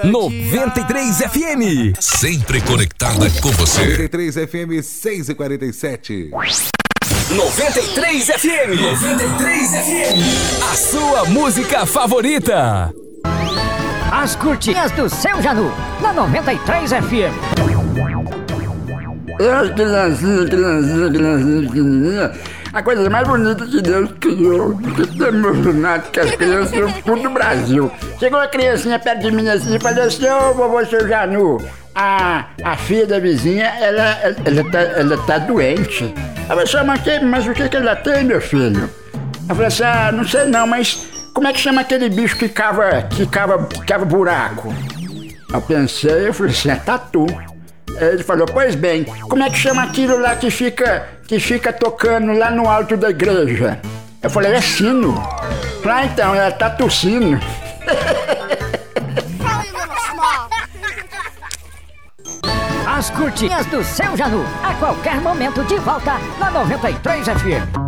93 FM. Sempre conectada com você. 93 FM 6h47. 93 FM. 93 FM. A sua música favorita. As curtinhas do Seu Janu, na 93 FM. Criancinha. A coisa mais bonita que Deus criou, porque tá emocionado com as crianças de todo o Brasil. Chegou a criancinha perto de mim assim e falou assim: ô vovô Seu Janu, a filha da vizinha, ela tá doente. Ela falou assim: mas o que ela tem, meu filho? Eu falei assim: não sei não, mas como é que chama aquele bicho que cava buraco? Eu pensei, eu falei assim: é tatu. Ele falou: pois bem, como é que chama aquilo lá que fica tocando lá no alto da igreja? Eu falei: é sino. Então, ela tá tossindo. As curtinhas do Seu Janu, a qualquer momento de volta na 93 FM.